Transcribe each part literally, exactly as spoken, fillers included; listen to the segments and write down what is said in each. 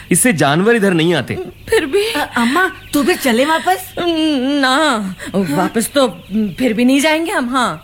इससे जानवर इधर नहीं आते। फिर भी अ, अम्मा तो फिर चले वापस? ना, वापस तो फिर भी नहीं जाएंगे हम। हाँ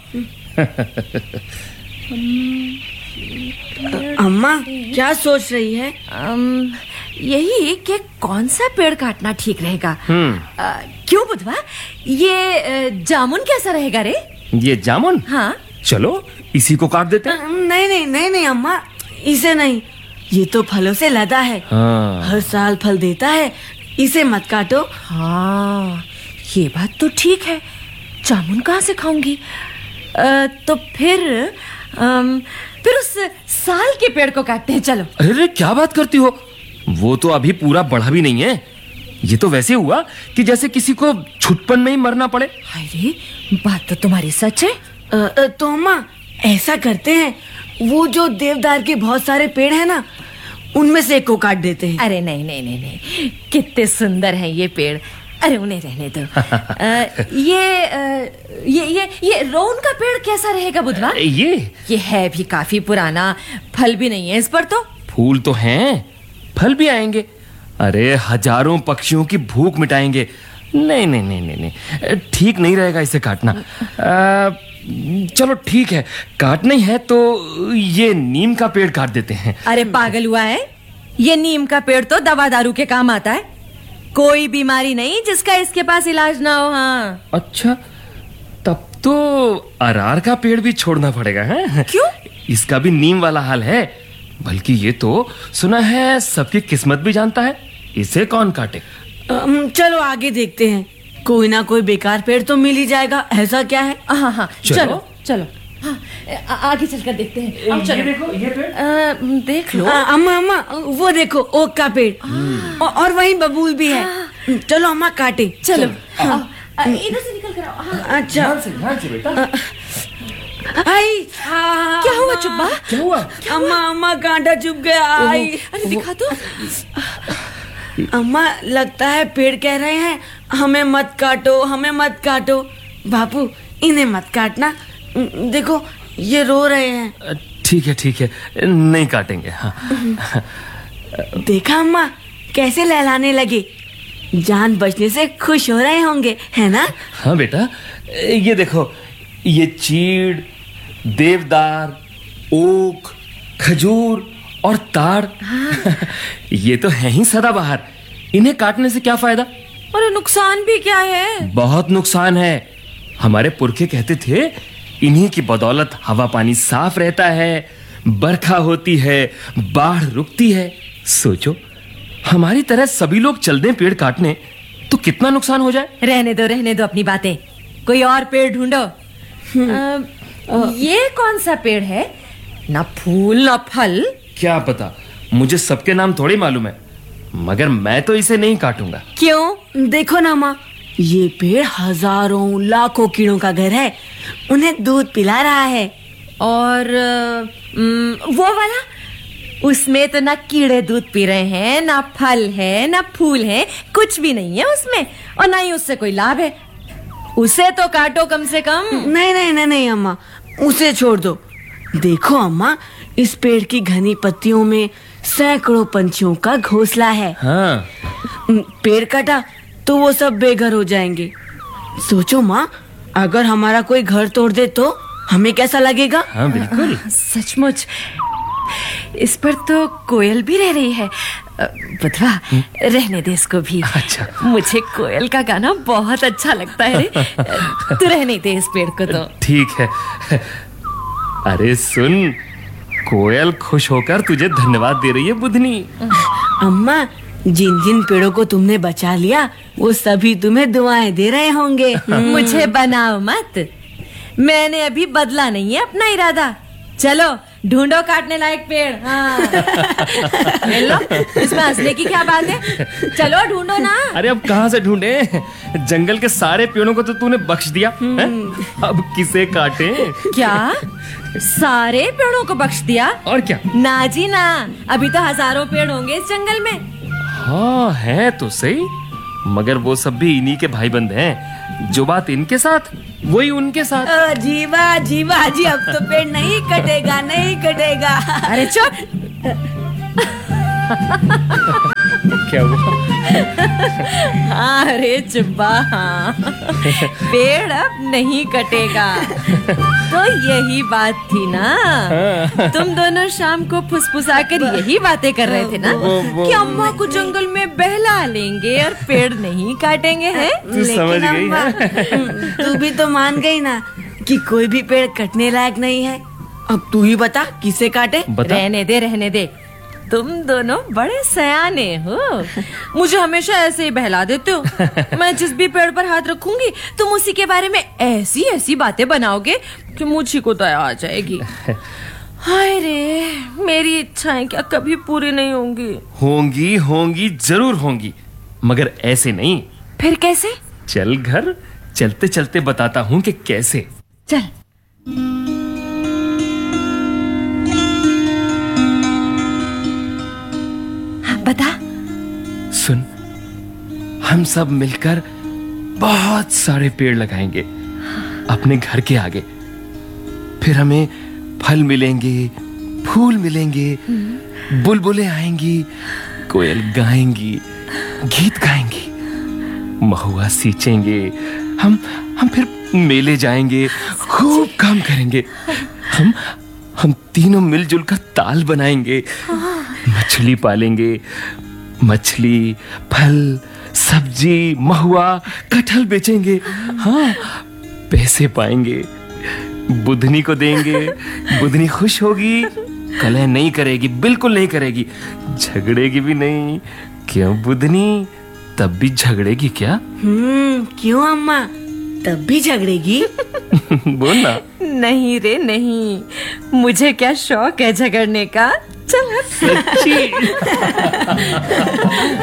अम्मा क्या सोच रही है? अम, यही कि कौन सा पेड़ काटना ठीक रहेगा। हम्म अ, क्यों बुधवा, ये अ, जामुन कैसा रहेगा रे? ये जामुन? हाँ चलो इसी को काट देते अ, हैं। नहीं नहीं नहीं नहीं अम्मा, इसे नहीं। ये तो फलों से लदा है, हाँ। हर साल फल देता है, इसे मत काटो। हाँ, ये बात तो ठीक है। जामुन कहाँ से खाऊंगी? अ, तो फिर अम, फिर उस साल के पेड़ को काटते हैं। चलो। अरे रे, क्या बात करती हो? वो तो अभी पूरा बढ़ा भी नहीं है। ये तो वैसे हुआ कि जैसे किसी को छुटपन में ही मरना पड़े। अरे, बात तो तुम्हारी सच है। अ, अ, तो अम्मा ऐसा करते हैं, वो जो देवदार के बहुत सारे पेड़ हैं ना, उनमें से एक को काट देते हैं। अरे नहीं नहीं नहीं नहीं, कितने सुंदर हैं ये पेड़। अरे उन्हें रहने दो। आ, ये आ, ये ये ये रोन का पेड़ कैसा रहेगा बुधवा? ये ये है भी काफी पुराना, फल भी नहीं है इस पर तो। फूल तो हैं, फल भी आएंगे। अरे हजारों पक्षियों की भूख मिटाएंगे। नहीं नहीं नहीं नहीं नहीं, ठीक नहीं रहेगा इसे काटना। आ, चलो ठीक है, काटना ही है तो ये नीम का पेड़ काट देते हैं। अरे पागल हुआ है? ये नीम का पेड़ तो दवा दारू के काम आता है। कोई बीमारी नहीं जिसका इसके पास इलाज ना हो। हाँ। अच्छा, तब तो अरार का पेड़ भी छोड़ना पड़ेगा है? क्यों? इसका भी नीम वाला हाल है। बल्कि ये तो सुना है सबकी किस्मत भी जानता है। इसे कौन काटे? अम, चलो आगे देखते हैं, कोई ना कोई बेकार पेड़ तो मिल ही जाएगा। ऐसा क्या है? हाँ हाँ, चलो। चलो चलो। हाँ, आ- आगे चलकर देखते हैं। अब चलो। देखो ये पेड़। आ, देख लो। अ, अम्मा अम्मा वो देखो, ओक का पेड़। औ- और वहीं बबूल भी है। चलो अम्मा काटे। चलो। आओ, आ, इधर से निकल कर आओ। हाँ। अच्छा। ध्यान से, ध्यान से बेटा। आई, हाँ, क्या हुआ अम्मा। चुप्पा? क्या हुआ? अम्मा अम्मा कांटा चुभ गया। आई। अरे दिखा तो। अम्मा लगता है पेड़ कह रहे हैं हमें मत काटो, हमें मत काटो। बापू इन्हें मत काटना, देखो ये रो रहे हैं। ठीक है ठीक है, नहीं काटेंगे। हाँ। देखा अम्मा कैसे लहलाने लगे, जान बचने से खुश हो रहे होंगे, है ना? हाँ बेटा, ये देखो, ये चीड़, देवदार, ओक, खजूर और ताड़। हाँ। ये तो है ही सदाबहार। इन्हें काटने से क्या फायदा? अरे नुकसान भी क्या है? बहुत नुकसान है। हमारे पुरखे कहते थे इन्हीं की बदौलत हवा पानी साफ रहता है, बरखा होती है, बाढ़ रुकती है। सोचो, हमारी तरह सभी लोग चल दें पेड़ काटने तो कितना नुकसान हो जाए। रहने दो रहने दो अपनी बातें, कोई और पेड़ ढूंढो। आ, ये कौन सा पेड़ है? ना फूल ना फल। क्या पता, मुझे सबके नाम थोड़ी मालूम है, मगर मैं तो इसे नहीं काटूंगा। क्यों? देखो ना माँ, ये पेड़ हजारों लाखों कीड़ों का घर है, उन्हें दूध पिला रहा है। और अम, वो वाला, उसमें तो ना कीड़े दूध पी रहे हैं, ना फल है, ना फूल है, कुछ भी नहीं है उसमें, और ना ही उससे कोई लाभ है। उसे तो काटो कम से कम। नहीं नहीं नहीं नहीं अम्मा, उसे छोड़ दो। देखो अम्मा, इस पेड़ की घनी पत्तियों में सैकड़ों पंछियों का घोंसला है। हाँ। पेड़ कटा तो वो सब बेघर हो जाएंगे। सोचो माँ, अगर हमारा कोई घर तोड़ दे तो हमें कैसा लगेगा? हाँ बिल्कुल। सचमुच, इस पर तो कोयल भी रह रही है। अ, बुधवा, रहने दे इसको भी। अच्छा। मुझे कोयल का गाना बहुत अच्छा लगता है रे। तू रहने दे इस पेड़ को तो। ठीक है। अरे सुन, कोयल खुश होकर तुझे धन्यवाद दे रही है बुधनी। अम्मा, जिन जिन पेड़ों को तुमने बचा लिया वो सभी तुम्हें दुआएं दे रहे होंगे। मुझे बनाओ मत, मैंने अभी बदला नहीं है अपना इरादा। चलो ढूंढो काटने लायक पेड़। हाँ। लो, इसमें हंसने की क्या बात है? चलो ढूंढो ना। अरे अब कहाँ से ढूंढे? जंगल के सारे पेड़ों को तो तूने बख्श दिया है? अब किसे काटे? क्या सारे पेड़ों को बख्श दिया? और क्या? ना जी ना, अभी तो हजारों पेड़ होंगे इस जंगल में। हाँ है तो सही, मगर वो सब भी इन्हीं के भाई बंद हैं। जो बात इनके साथ वही उनके साथ। ओ, जीवा जीवा जी, अब तो पेड़ नहीं कटेगा, नहीं कटेगा। अरे चुप। क्या हुआ? हाँ रे चुब्बा, हाँ पेड़ अब नहीं कटेगा। तो यही बात थी ना, तुम दोनों शाम को फुसफुसाकर यही बातें कर रहे थे ना कि अम्मा को जंगल में बहला लेंगे और पेड़ नहीं काटेंगे हैं। तू समझ लेकिन गई अम्मा, है? तू भी तो मान गई ना कि कोई भी पेड़ कटने लायक नहीं है। अब तू ही बता किसे काटे। बता। रहने दे रहने दे, तुम दोनों बड़े सयाने हो, मुझे हमेशा ऐसे ही बहला देते हो। मैं जिस भी पेड़ पर हाथ रखूंगी तुम उसी के बारे में ऐसी ऐसी बातें बनाओगे कि मुझी को दया आ जाएगी। हाय रे, मेरी इच्छाएं क्या कभी पूरी नहीं होंगी? होंगी होंगी जरूर होंगी, मगर ऐसे नहीं। फिर कैसे? चल घर, चलते चलते बताता हूँ कि कैसे। चल। हाँ, बता। सुन, हम सब मिलकर बहुत सारे पेड़ लगाएंगे अपने घर के आगे। फिर हमें फल मिलेंगे, फूल मिलेंगे, बुलबुलें आएंगी, कोयल गाएंगी, गीत गाएंगी, महुआ सींचेंगे। हम हम फिर मेले जाएंगे, खूब काम करेंगे। हम हम तीनों मिलजुल कर ताल बनाएंगे, मछली पालेंगे। मछली, फल, सब्जी, महुआ, कटहल बेचेंगे। हाँ, पैसे पाएंगे, बुधनी को देंगे। बुधनी खुश होगी, कलह नहीं करेगी, बिल्कुल नहीं करेगी, झगड़ेगी भी नहीं। क्यों बुधनी, तब भी झगड़ेगी क्या? हम्म क्यों अम्मा, तब भी झगड़ेगी? बोल ना। नहीं रे नहीं, मुझे क्या शौक है झगड़ने का। चल सच्ची?